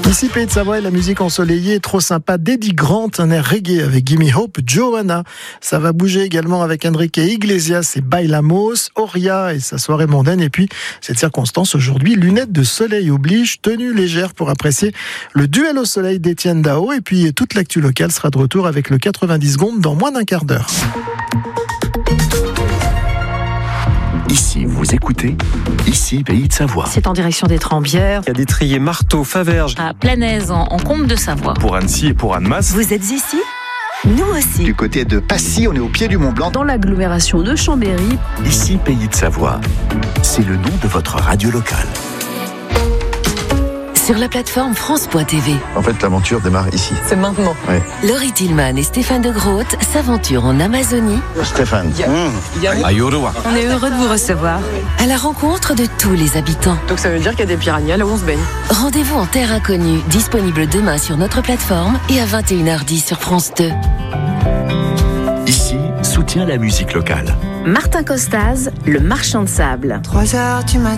Ici, Pays de Savoie, la musique ensoleillée est trop sympa d'Eddie Grant, un air reggae avec Gimme Hope, Johanna. Ça va bouger également avec Enrique Iglesias et Bailamos, Oria et sa soirée mondaine. Et puis, cette circonstance aujourd'hui, lunettes de soleil oblige, tenue légère pour apprécier le duel au soleil d'Étienne Dao. Et puis, toute l'actu locale sera de retour avec le 90 secondes dans moins d'un quart d'heure. Ici, vous écoutez, ici, Pays de Savoie. C'est en direction des Trembières. Il y a des triers Marteau, Faverges. À Planaise, en Comte de Savoie. Pour Annecy et pour Annemasse. Vous êtes ici ? Nous aussi. Du côté de Passy, on est au pied du Mont Blanc. Dans l'agglomération de Chambéry. Ici, Pays de Savoie. C'est le nom de votre radio locale. Sur la plateforme France.tv. En fait, l'aventure démarre ici. C'est maintenant. Oui. Laurie Tillman et Stéphane de Groot s'aventurent en Amazonie. Stéphane. On est heureux de vous recevoir. À la rencontre de tous les habitants. Donc ça veut dire qu'il y a des piranhas là où on se baigne. Rendez-vous en terre inconnue, disponible demain sur notre plateforme et à 21h10 sur France 2. Ici, soutient la musique locale. Martin Costaz, le marchand de sable. 3h du matin.